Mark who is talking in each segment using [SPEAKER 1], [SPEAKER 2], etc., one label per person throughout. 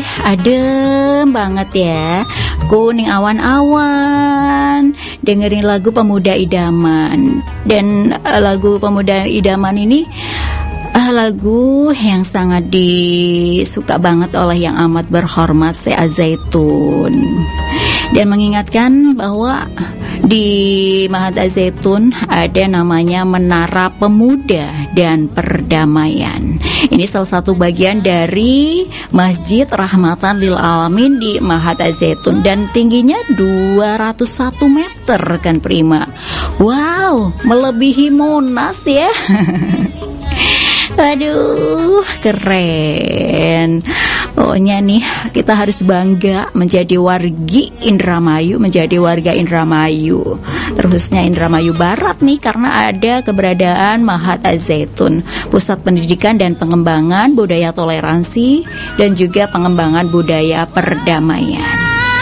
[SPEAKER 1] adem banget ya. Kuning awan-awan. Dengerin lagu Pemuda Idaman. Dan lagu Pemuda Idaman ini lagu yang sangat disuka banget oleh yang amat berhormat Syekh Az-Zaitun. Dan mengingatkan bahwa di Mahat Az-Zaitun ada namanya Menara Pemuda dan Perdamaian. Ini salah satu bagian dari Masjid Rahmatan Lil Alamin di Mahat Az-Zaitun. Dan tingginya 201 meter kan Prima. Wow, melebihi Monas ya. Aduh, keren. Pokoknya nih kita harus bangga menjadi wargi Indramayu, menjadi warga Indramayu. Terusnya Indramayu Barat nih, karena ada keberadaan Mahat Az-Zaitun, pusat pendidikan dan pengembangan budaya toleransi dan juga pengembangan budaya perdamaian.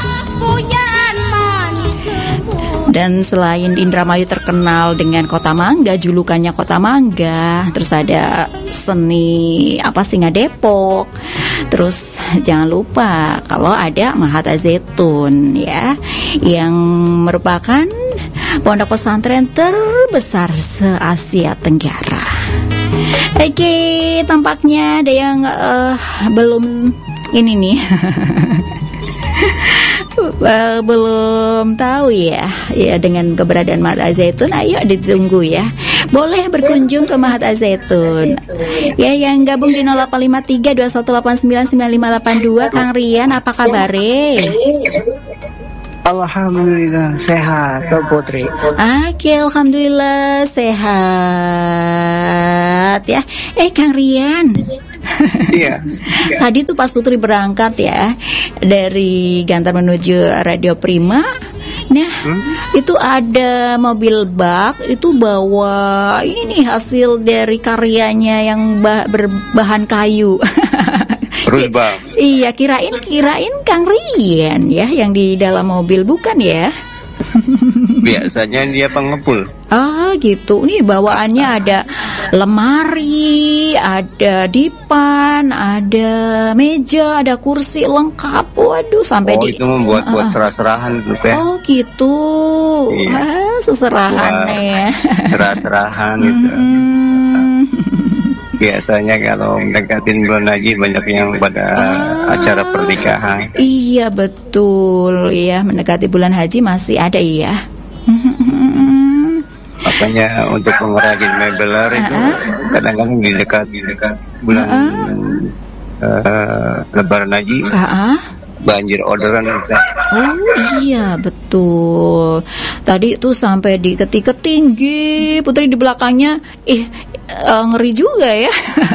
[SPEAKER 1] Dan selain Indramayu terkenal dengan Kota Mangga, julukannya Kota Mangga, terus ada seni Singa Depok. Terus jangan lupa kalau ada Mahat Az-Zaitun ya, yang merupakan pondok pesantren terbesar se-Asia Tenggara. Oke, tampaknya ada yang belum ini nih. Belum tahu ya dengan keberadaan Mahat Az-Zaitun. Ayo ditunggu ya, boleh berkunjung ke Mahat Az-Zaitun ya. Yang gabung di 085321899582. Kang Rian, apa kabar?
[SPEAKER 2] Alhamdulillah sehat, Putri.
[SPEAKER 1] Oke, alhamdulillah sehat ya. Kang Rian.
[SPEAKER 2] Iya.
[SPEAKER 1] Tadi tuh pas Putri berangkat ya dari Gantar menuju Radio Prima. Nah, itu ada mobil bak itu bawa ini nih hasil dari karyanya yang berbahan kayu.
[SPEAKER 2] Terus bang?
[SPEAKER 1] Iya, kirain Kang Rian ya yang di dalam mobil, bukan ya?
[SPEAKER 2] Biasanya dia pengepul.
[SPEAKER 1] Gitu. Nih bawaannya ada lemari, ada dipan, ada meja, ada kursi lengkap. Waduh, sampai
[SPEAKER 2] itu membuat buat serah-serahan gitu ya.
[SPEAKER 1] Gitu.
[SPEAKER 2] Iya.
[SPEAKER 1] Seserahannya ya.
[SPEAKER 2] Serah-serahan gitu. Biasanya kalau mendekatin bulan haji banyak yang pada acara pernikahan.
[SPEAKER 1] Iya betul, iya mendekati bulan haji masih ada iya.
[SPEAKER 2] Makanya untuk pengrajin mebeler itu kadang-kadang di dekat bulan Lebaran haji banjir orderan.
[SPEAKER 1] Iya betul. Tadi tuh sampai diketik tinggi Putri di belakangnya. Ngeri juga ya.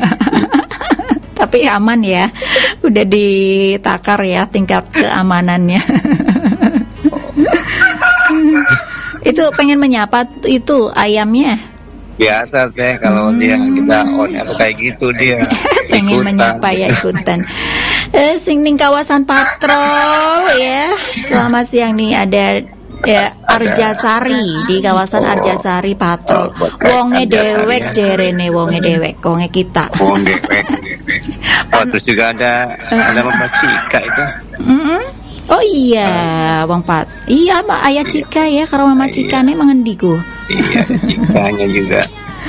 [SPEAKER 1] Tapi aman ya. Udah ditakar ya tingkat keamanannya. Itu pengen menyapa itu ayamnya.
[SPEAKER 2] Biasa teh kalau dia kita on atau kayak gitu dia.
[SPEAKER 1] Pengen menyapa ya ikutan. Ning kawasan patrol ya. Selamat siang nih ada Arjasari di kawasan Arjasari patrol. Wonge dewek jerene, wonge dewek, wonge kita.
[SPEAKER 2] Wonge dewek. Terus juga ada Mama Cika itu.
[SPEAKER 1] Oh iya, Bang Pat. Iya, Mbak Ayah Cika ya, karo Mama Cika nih mengendiku.
[SPEAKER 2] Iya, Cikanya juga.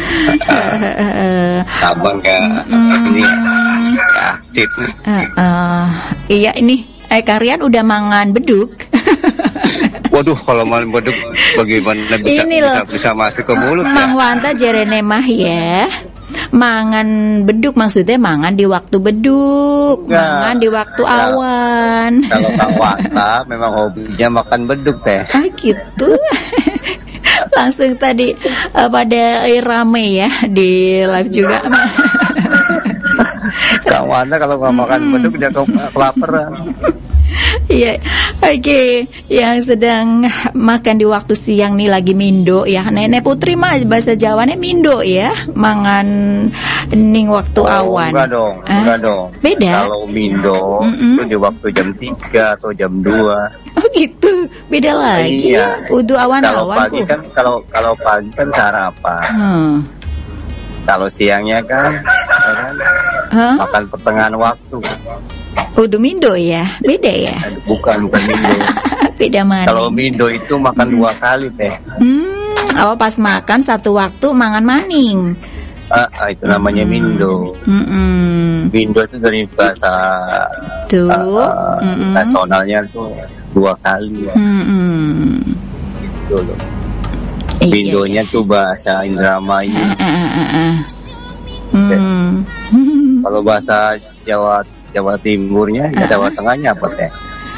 [SPEAKER 2] Abang ini aktif.
[SPEAKER 1] Iya ini Karian udah mangan beduk.
[SPEAKER 2] Waduh, kalau malam beduk bagaimana bisa masuk ke mulut?
[SPEAKER 1] Mang Wanta jerene mah ya. Mangan beduk maksudnya mangan di waktu beduk, mangan di waktu awan.
[SPEAKER 2] Kalau Kang Wanta memang hobinya makan beduk teh.
[SPEAKER 1] Gitu. Langsung tadi pada rame ya di live juga.
[SPEAKER 2] Kang Wanta kalau nggak makan beduk dia kelaparan.
[SPEAKER 1] Iya, oke. Yang sedang makan di waktu siang nih lagi mindo ya. Nenek Putri mah bahasa Jawanya mindo ya. Mangan ning waktu awan.
[SPEAKER 2] Enggak dong.
[SPEAKER 1] Beda.
[SPEAKER 2] Kalau mindo itu di waktu jam 3 atau jam 2.
[SPEAKER 1] Oh gitu. Beda lagi.
[SPEAKER 2] Iya.
[SPEAKER 1] Udu awan-awan.
[SPEAKER 2] Kalau pagi kan sarapan. Kalau siangnya kan makan pertengahan waktu.
[SPEAKER 1] Udu Mindo ya, beda ya?
[SPEAKER 2] Bukan Mindo.
[SPEAKER 1] Beda mana?
[SPEAKER 2] Kalau Mindo itu makan 2 kali teh.
[SPEAKER 1] Pas makan satu waktu mangan maning.
[SPEAKER 2] Itu namanya Mindo. Mindo itu dari bahasa nasionalnya tuh 2 kali. Gitu loh. Mindonya tuh bahasa Indramayu. Kalau bahasa Jawa Timurnya, Jawa Tengahnya apa teh?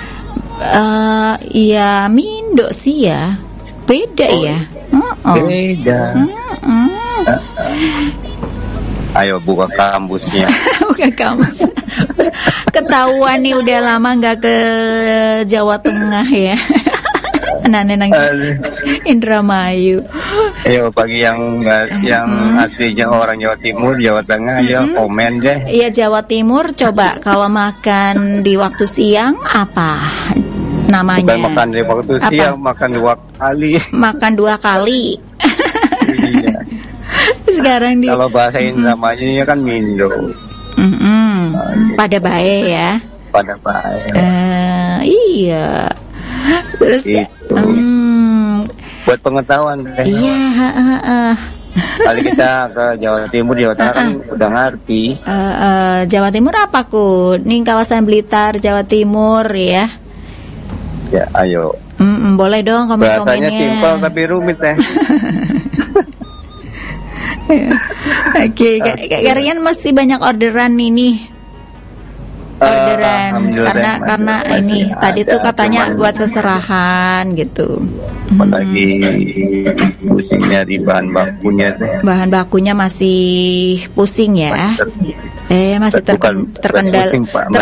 [SPEAKER 1] Ya Mindo sih ya, beda ya.
[SPEAKER 2] Beda. Ayo buka kamusnya.
[SPEAKER 1] Buka kamus. Ketahuan nih udah lama nggak ke Jawa Tengah ya. Nenang Indramayu.
[SPEAKER 2] Ayo bagi yang aslinya orang Jawa Timur, Jawa Tengah, ya komen deh.
[SPEAKER 1] Iya Jawa Timur, coba kalau makan di waktu siang apa namanya?
[SPEAKER 2] Bukan makan di waktu siang, makan 2 kali.
[SPEAKER 1] Makan 2 kali.
[SPEAKER 2] Iya.
[SPEAKER 1] Sekarang
[SPEAKER 2] kalau bahasa Indramayunya kan Mindo.
[SPEAKER 1] Pada bae ya.
[SPEAKER 2] Pada bae.
[SPEAKER 1] Iya. Terus
[SPEAKER 2] itu. Buat pengetahuan deh.
[SPEAKER 1] Iya.
[SPEAKER 2] Kali kita ke Jawa Timur, Jawa Tengah kan udah ngerti.
[SPEAKER 1] Jawa Timur apa ku? Nih kawasan Blitar, Jawa Timur ya.
[SPEAKER 2] Ya, ayo.
[SPEAKER 1] Boleh dong komen-komennya.
[SPEAKER 2] Bahasanya simpel tapi rumit teh.
[SPEAKER 1] Oke, kalian masih banyak orderan ini. Karena ini tadi tuh katanya buat seserahan gitu.
[SPEAKER 2] Apalagi pusing nyari bahan bakunya teh.
[SPEAKER 1] Bahan bakunya masih pusing ya. Masih terkendala